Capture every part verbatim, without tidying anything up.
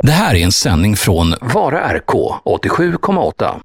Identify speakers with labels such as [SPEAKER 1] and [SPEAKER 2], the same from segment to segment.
[SPEAKER 1] Det här är en sändning från Vara R K åttiosju komma åtta.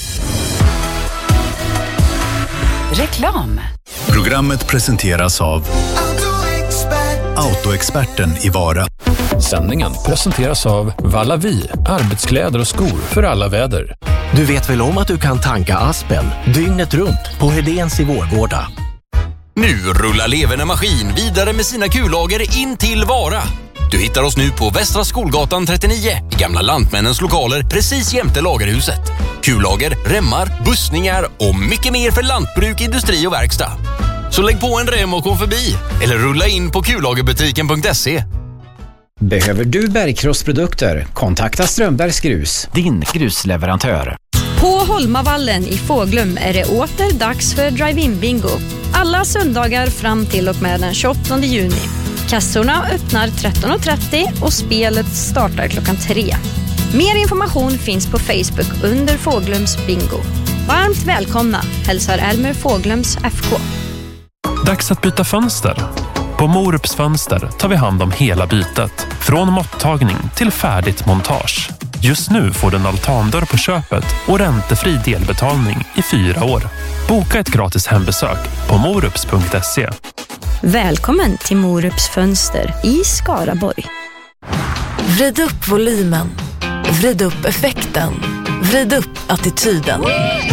[SPEAKER 2] Reklam.
[SPEAKER 3] Programmet presenteras av Autoexperten i Vara.
[SPEAKER 1] Sändningen presenteras av Vallavi, arbetskläder och skor för alla väder.
[SPEAKER 4] Du vet väl om att du kan tanka Aspen dygnet runt på Hedéns i Vårgårda.
[SPEAKER 5] Nu rullar Leverne Maskin vidare med sina kullager in till Vara. Du hittar oss nu på Västra Skolgatan trettionio i gamla Lantmännens lokaler precis jämte lagerhuset. Kullager, remmar, bussningar och mycket mer för lantbruk, industri och verkstad. Så lägg på en rem och kom förbi eller rulla in på kullagerbutiken punkt se.
[SPEAKER 6] Behöver du bergkrossprodukter? Kontakta Strömbergs Grus, din grusleverantör.
[SPEAKER 7] På Holmavallen i Fåglum är det åter dags för drive-in bingo. Alla söndagar fram till och med den tjugoåttonde juni. Kassorna öppnar tretton trettio och spelet startar klockan tre. Mer information finns på Facebook under Fåglums bingo. Varmt välkomna, hälsar Elmer Fåglums F K.
[SPEAKER 8] Dags att byta fönster. På Morups Fönster tar vi hand om hela bytet. Från mottagning till färdigt montage. Just nu får du en altandörr på köpet och räntefri delbetalning i fyra år. Boka ett gratis hembesök på morups punkt se.
[SPEAKER 7] Välkommen till Morups Fönster i Skaraborg.
[SPEAKER 2] Vrid upp volymen. Vrid upp effekten. Vrid upp attityden.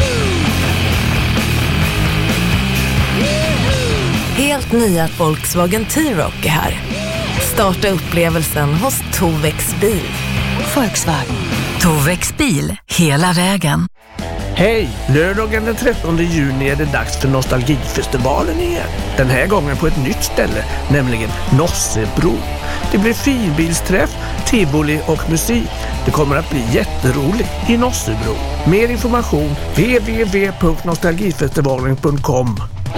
[SPEAKER 2] Helt nya Volkswagen T-Roc är här. Starta upplevelsen hos Tovex bil. Volkswagen. Tovex bil, hela vägen.
[SPEAKER 9] Hej! Lördagen den trettonde juni är det dags för Nostalgifestivalen igen. Den här gången på ett nytt ställe, nämligen Nossebro. Det blir finbilsträff, tivoli och musik. Det kommer att bli jätteroligt i Nossebro. Mer information w w w punkt nostalgifestivalen punkt com.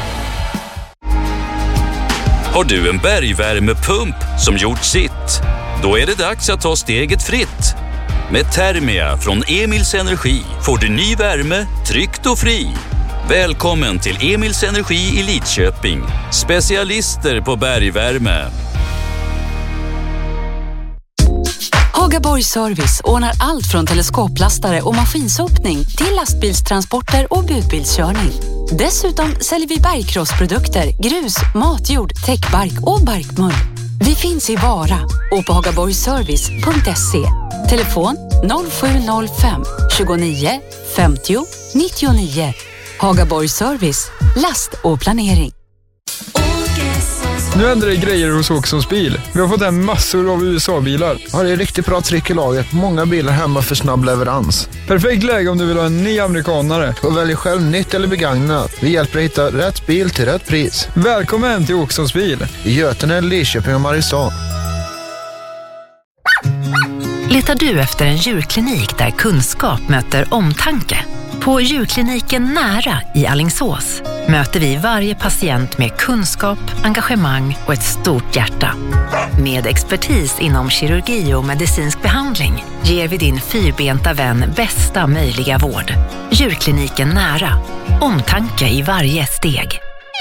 [SPEAKER 10] Har du en bergvärmepump som gjort sitt? Då är det dags att ta steget fritt. Med Thermia från Emils Energi får du ny värme, tryggt och fri. Välkommen till Emils Energi i Lidköping. Specialister på bergvärme.
[SPEAKER 2] Hagaborg Service ordnar allt från teleskoplastare och maskinsopning till lastbilstransporter och budbilskörning. Dessutom säljer vi bergkrossprodukter, grus, matjord, täckbark och barkmull. Vi finns i Vara och på hagaborgservice punkt se. Telefon noll sju noll fem tjugonio femtio nittionio. Hagaborg Service, last och planering.
[SPEAKER 11] Nu ändrar det grejer hos Åkessons bil. Vi har fått en massor av U S A-bilar.
[SPEAKER 12] Ja, det är riktigt bra tryck i laget. Många bilar hemma för snabb leverans.
[SPEAKER 11] Perfekt läge om du vill ha en ny amerikanare.
[SPEAKER 12] Och välj själv nytt eller begagnat. Vi hjälper dig hitta rätt bil till rätt pris.
[SPEAKER 11] Välkommen till Åkessons bil.
[SPEAKER 12] I Götene, Lidköping och Mariestad.
[SPEAKER 13] Letar du efter en djurklinik där kunskap möter omtanke? På djurkliniken Nära i Alingsås möter vi varje patient med kunskap, engagemang och ett stort hjärta. Med expertis inom kirurgi och medicinsk behandling ger vi din fyrbenta vän bästa möjliga vård. Djurkliniken Nära. Omtanke i varje steg.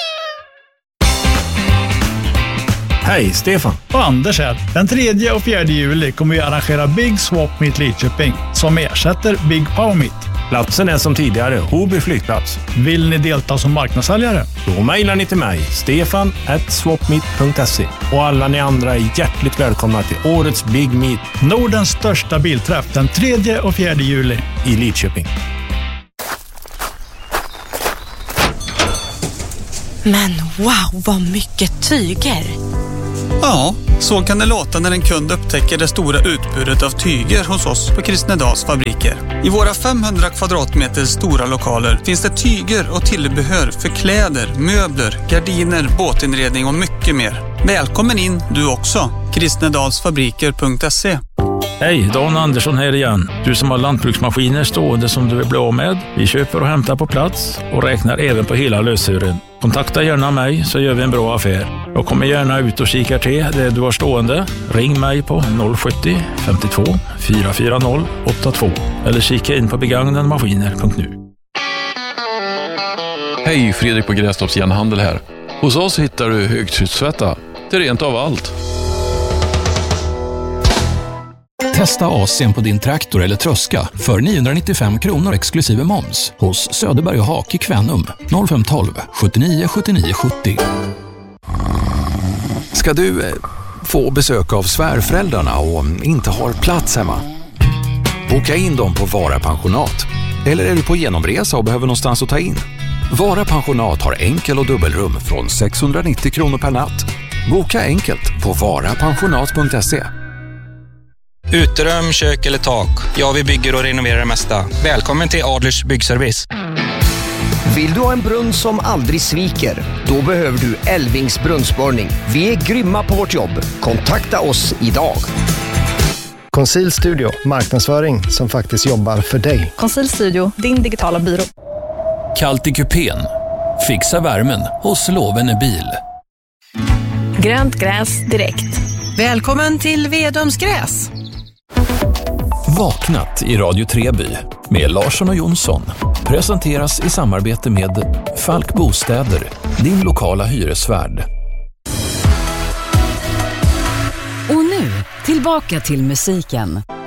[SPEAKER 14] Hej, Stefan. Och Anders här. Den tredje och fjärde juli kommer vi arrangera Big Swap Meet Lidköping som ersätter Big Power Meet.
[SPEAKER 15] Platsen är som tidigare, Hoby flygplats.
[SPEAKER 14] Vill ni delta som marknadssäljare?
[SPEAKER 15] Då mejlar ni till mig, stefan at swapmeet punkt se. Och alla ni andra är hjärtligt välkomna till årets Big Meet.
[SPEAKER 14] Nordens största bilträff den tredje och fjärde juli
[SPEAKER 15] i Lidköping.
[SPEAKER 2] Men wow, vad mycket tyger!
[SPEAKER 16] Ja, så kan det låta när en kund upptäcker det stora utbudet av tyger hos oss på Kristnedals fabriker. I våra femhundra kvadratmeter stora lokaler finns det tyger och tillbehör för kläder, möbler, gardiner, båtinredning och mycket mer. Välkommen in du också. kristnedalsfabriker punkt se.
[SPEAKER 17] Hej, Dan Andersson här igen. Du som har lantbruksmaskiner stående som du vill bli av med. Vi köper och hämtar på plats och räknar även på hela lösören. Kontakta gärna mig så gör vi en bra affär. Jag kommer gärna ut och kikar till det du har stående. Ring mig på noll sjuttio femtiotvå fyrahundrafyrtio åttiotvå eller kika in på begagnademaskiner punkt nu.
[SPEAKER 18] Hej, Fredrik på Grästorps Järnhandel här. Hos oss hittar du högtryckstvätta. Det är rent av allt.
[SPEAKER 1] Testa A C på din traktor eller tröska för niohundranittiofem kronor exklusive moms hos Söderberg och Hak i Kvänum noll fem ett två sjuttionio sjuttionio sjuttio.
[SPEAKER 19] Ska du eh, få besök av svärföräldrarna och inte har plats hemma? Boka in dem på Vara Pensionat. Eller är du på genomresa och behöver någonstans att ta in? Vara Pensionat har enkel- och dubbelrum från sexhundranittio kronor per natt. Boka enkelt på vara pensionat punkt se.
[SPEAKER 20] Uterum, kök eller tak. Ja, vi bygger och renoverar det mesta. Välkommen till Adlers Byggservice.
[SPEAKER 21] Vill du ha en brunn som aldrig sviker? Då behöver du Elvings brunnsborrning. Vi är grymma på vårt jobb. Kontakta oss idag.
[SPEAKER 22] Conceal Studio, marknadsföring som faktiskt jobbar för dig.
[SPEAKER 23] Conceal Studio, din digitala byrå.
[SPEAKER 1] Kallt i kupén. Fixa värmen hos Lovene Bil.
[SPEAKER 23] Grönt gräs direkt. Välkommen till Vedums gräs.
[SPEAKER 1] Vaknat i Radio Treby med Larsson och Jonsson presenteras i samarbete med Falk Bostäder, din lokala hyresvärd.
[SPEAKER 2] Och nu, tillbaka till musiken.